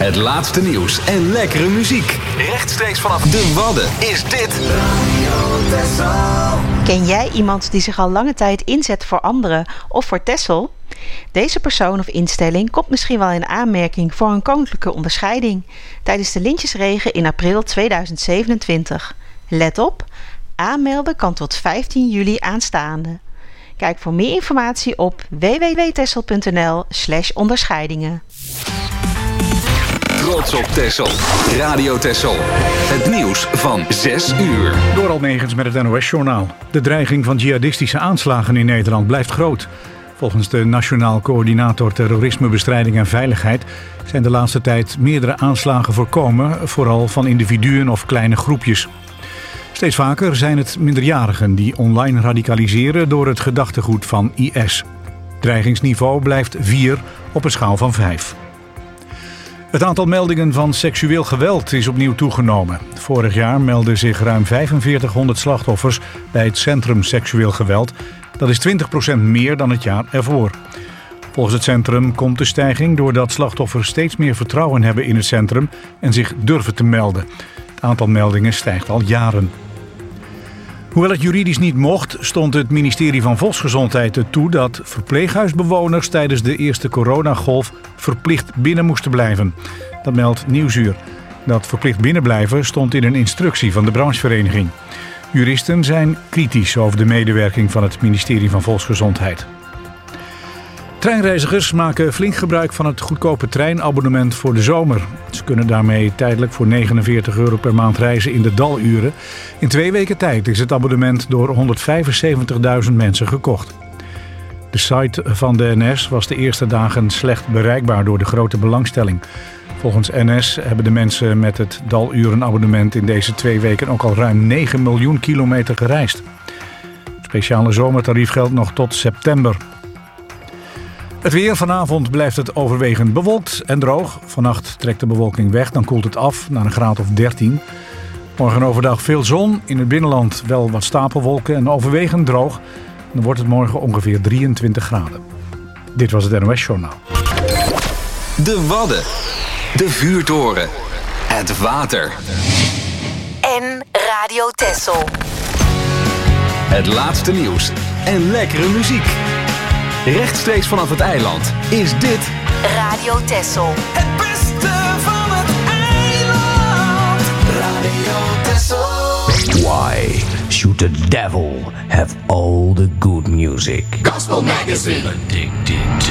Het laatste nieuws en lekkere muziek. Rechtstreeks vanaf de Wadden is dit Radio Texel. Ken jij iemand die zich al lange tijd inzet voor anderen of voor Texel? Deze persoon of instelling komt misschien wel in aanmerking voor een koninklijke onderscheiding tijdens de Lintjesregen in april 2027. Let op, aanmelden kan tot 15 juli aanstaande. Kijk voor meer informatie op www.texel.nl/onderscheidingen. Trots op Texel. Radio Texel. Het nieuws van 6 uur. Door Almegens met het NOS-journaal. De dreiging van jihadistische aanslagen in Nederland blijft groot. Volgens de Nationaal Coördinator Terrorismebestrijding en Veiligheid zijn de laatste tijd meerdere aanslagen voorkomen, vooral van individuen of kleine groepjes. Steeds vaker zijn het minderjarigen die online radicaliseren door het gedachtegoed van IS. Het dreigingsniveau blijft 4 op een schaal van 5. Het aantal meldingen van seksueel geweld is opnieuw toegenomen. Vorig jaar meldden zich ruim 4500 slachtoffers bij het Centrum Seksueel Geweld. Dat is 20% meer dan het jaar ervoor. Volgens het centrum komt de stijging doordat slachtoffers steeds meer vertrouwen hebben in het centrum en zich durven te melden. Het aantal meldingen stijgt al jaren. Hoewel het juridisch niet mocht, stond het ministerie van Volksgezondheid er toe dat verpleeghuisbewoners tijdens de eerste coronagolf verplicht binnen moesten blijven. Dat meldt Nieuwsuur. Dat verplicht binnenblijven stond in een instructie van de branchevereniging. Juristen zijn kritisch over de medewerking van het ministerie van Volksgezondheid. Treinreizigers maken flink gebruik van het goedkope treinabonnement voor de zomer. Ze kunnen daarmee tijdelijk voor €49 per maand reizen in de daluren. In 2 weken tijd is het abonnement door 175.000 mensen gekocht. De site van de NS was de eerste dagen slecht bereikbaar door de grote belangstelling. Volgens NS hebben de mensen met het dalurenabonnement in deze 2 weken ook al ruim 9 miljoen kilometer gereisd. Het speciale zomertarief geldt nog tot september. Het weer. Vanavond blijft het overwegend bewolkt en droog. Vannacht trekt de bewolking weg, dan koelt het af naar een graad of 13. Morgen overdag veel zon, in het binnenland wel wat stapelwolken en overwegend droog. Dan wordt het morgen ongeveer 23 graden. Dit was het NOS-journaal. De Wadden, de vuurtoren, het water. En Radio Texel. Het laatste nieuws en lekkere muziek. Rechtstreeks vanaf het eiland is dit Radio Texel. Het beste van het eiland. Radio Texel. Why should the devil have all the good music? Gospel Magazine. Addicted to